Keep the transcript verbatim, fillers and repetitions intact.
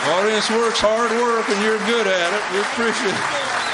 Audience work's hard work, and you're good at it. We appreciate it.